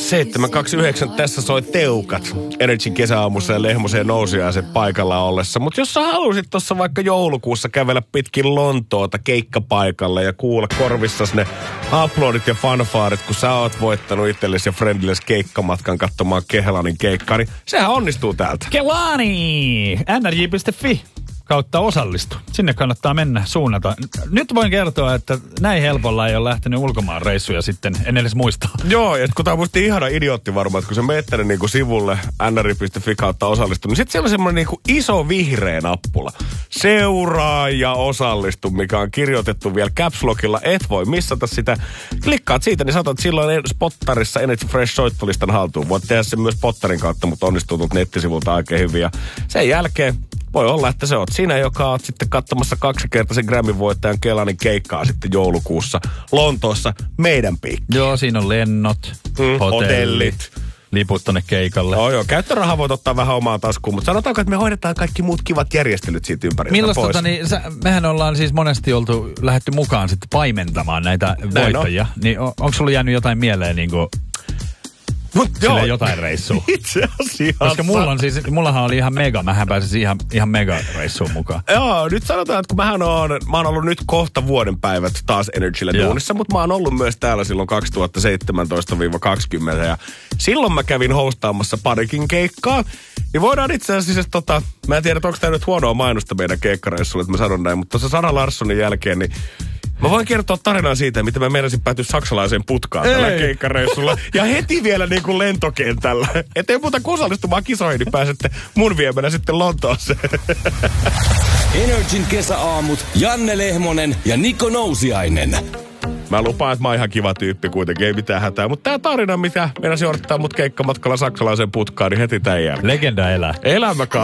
7.29 tässä soi Teukat. Energyn kesäaamussa ja Lehmoseen Nousiaisen paikalla ollessa. Mutta jos sä halusit tuossa vaikka joulukuussa kävellä pitkin Lontoota keikkapaikalle ja kuulla korvissas ne aplodit ja fanfaarit, kun sä oot voittanut itsellesi ja friendillesi keikkamatkan katsomaan Kehlanin keikkaa, niin sehän onnistuu täältä. Kelani! nrj.fi kautta osallistu. Sinne kannattaa mennä, suunnata. Nyt voin kertoa, että näin helpolla ei ole lähtenyt ulkomaan reissuja sitten, en edes muista. Joo, ja kun tää on musta ihana idiootti varmaan, että kun sä meet tänne niinku sivulle nrj.fi kautta osallistu, niin sit siellä on semmoinen niinku iso vihreä nappula. Seuraa ja osallistu, mikä on kirjoitettu vielä Caps Lockilla. Et voi missata sitä. Klikkaat siitä, niin saatat silloin spottarissa Energy Fresh soittolistan haltuun. Voit tehdä sen myös spottarin kautta, mutta onnistuu tuolta nettisivulta oikein hyvin. Ja sen jälkeen voi olla, että se oot sinä, joka oot sitten katsomassa 2-kertaisen Grammin voittajan Kelanin keikkaa sitten joulukuussa Lontoossa meidän piikkiin. Joo, siinä on lennot, hotellit, liput tonne keikalle. Joo, käyttörahaa voit ottaa vähän omaan taskuun, mutta sanotaanko, että me hoidetaan kaikki muut kivat järjestelyt siitä ympäriltä pois. Mehän ollaan siis monesti lähdetty mukaan sitten paimentamaan näitä voittajia. Niin onko sulla jäänyt jotain mieleen niinku... Silleen jotain reissua. Itse asiassa. Koska mullahan oli ihan mega, mähän pääsisin ihan mega reissuun mukaan. Joo, nyt sanotaan, että kun mä oon ollut nyt kohta vuoden päivät taas Energyllä duunissa, mutta mä oon ollut myös täällä silloin 2017-2020 ja silloin mä kävin hostaamassa parikin keikkaa. Niin voidaan itse asiassa, mä en tiedä, onko tää nyt huonoa mainosta meidän keikkareissulle, että mä sanon näin, mutta tuossa Sara Larssonin jälkeen, niin mä voin kertoa tarinaa siitä, miten mä meinasin päätyä saksalaiseen putkaan tällä keikkareissulla. Ja heti vielä niin kuin lentokentällä. Et ei muuta kuin osallistumaan kisoihin, niin pääsette mun viemänä sitten Lontooseen. Energin kesäaamut Janne Lehmonen ja Niko Nousiainen. Mä lupaan, että mä oon ihan kiva tyyppi kuitenkin, ei mitään hätää. Mutta tää tarina, mitä meinasi odottaa mut keikkamatkalla saksalaiseen putkaan, niin heti tän jälkeen. Legenda elää. Elämä